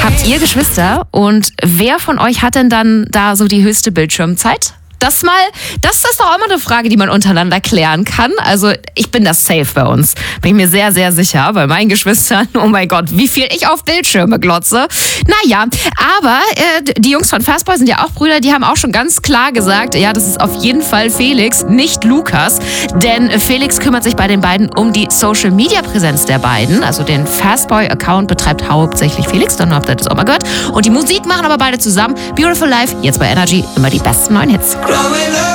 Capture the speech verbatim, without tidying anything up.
Habt ihr Geschwister und wer von euch hat denn dann da so die höchste Bildschirmzeit? Das mal, das ist doch auch immer eine Frage, die man untereinander klären kann. Also ich bin das safe bei uns. Bin ich mir sehr, sehr sicher. Bei meinen Geschwistern, oh mein Gott, wie viel ich auf Bildschirme glotze. Naja, aber äh, die Jungs von Fastboy sind ja auch Brüder, die haben auch schon ganz klar gesagt, ja, das ist auf jeden Fall Felix, nicht Lukas. Denn Felix kümmert sich bei den beiden um die Social-Media-Präsenz der beiden. Also den Fastboy-Account betreibt hauptsächlich Felix, dann habt ihr das auch mal gehört. Und die Musik machen aber beide zusammen. Beautiful Life, jetzt bei Energy, immer die besten neuen Hits. Growing up.